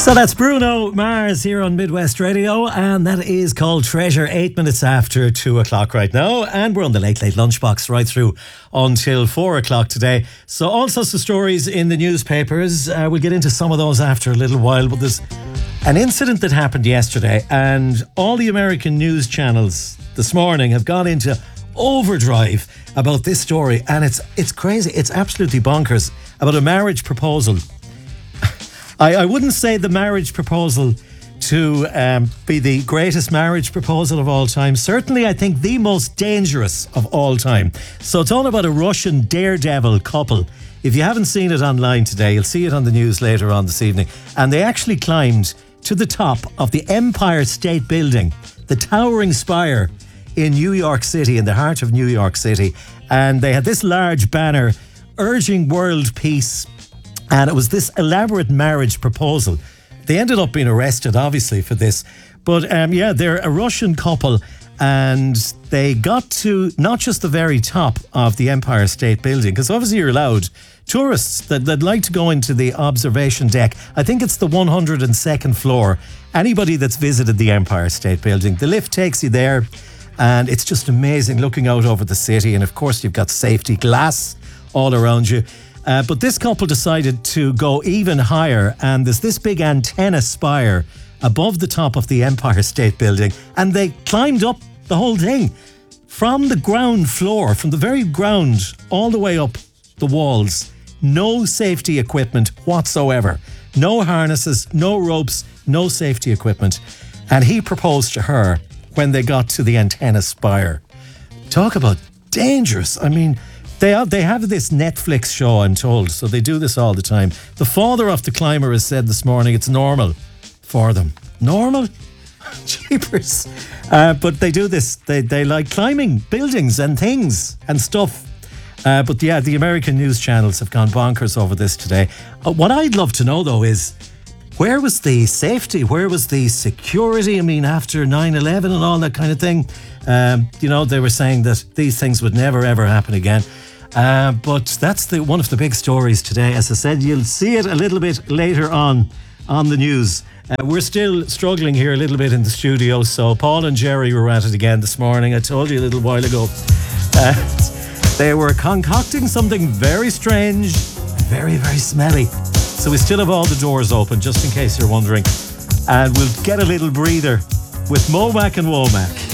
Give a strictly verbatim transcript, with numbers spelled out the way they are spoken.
So that's Bruno Mars here on Midwest Radio, and that is called Treasure, eight minutes after two o'clock right now, and we're on the Late Late Lunchbox right through until four o'clock today. So all sorts of stories in the newspapers. Uh, we'll get into some of those after a little while, but there's an incident that happened yesterday, and all the American news channels this morning have gone into overdrive about this story, and it's it's crazy. It's absolutely bonkers about a marriage proposal. I, I wouldn't say the marriage proposal to um, be the greatest marriage proposal of all time. Certainly, I think the most dangerous of all time. So it's all about a Russian daredevil couple. If you haven't seen it online today, you'll see it on the news later on this evening. And they actually climbed to the top of the Empire State Building, the towering spire in New York City, in the heart of New York City. And they had this large banner urging world peace. And it was this elaborate marriage proposal. They ended up being arrested, obviously, for this. But um, yeah, they're a Russian couple, and they got to not just the very top of the Empire State Building, because obviously you're allowed tourists that, that like to go into the observation deck. I think it's the one hundred second floor. Anybody that's visited the Empire State Building, the lift takes you there, and it's just amazing looking out over the city. And of course, you've got safety glass all around you. Uh, but this couple decided to go even higher, and there's this big antenna spire above the top of the Empire State Building, and they climbed up the whole thing from the ground floor, from the very ground all the way up the walls. No safety equipment whatsoever. No harnesses, no ropes, no safety equipment. And he proposed to her when they got to the antenna spire. Talk about dangerous. I mean, They have, they have this Netflix show, I'm told, so they do this all the time. The father of the climber has said this morning it's normal for them. Normal? Jeepers. Uh, but they do this. They, they like climbing buildings and things and stuff. Uh, but yeah, the American news channels have gone bonkers over this today. Uh, what I'd love to know, though, is where was the safety? Where was the security? I mean, after nine eleven and all that kind of thing, um, you know, they were saying that these things would never, ever happen again. Uh, but that's the one of the big stories today. As I said, you'll see it a little bit later on on the news. Uh, we're still struggling here a little bit in the studio. So Paul and Jerry were at it again this morning. I told you a little while ago. Uh, they were concocting something very strange, very, very smelly. So we still have all the doors open, just in case you're wondering. And we'll get a little breather with Momac and Womack.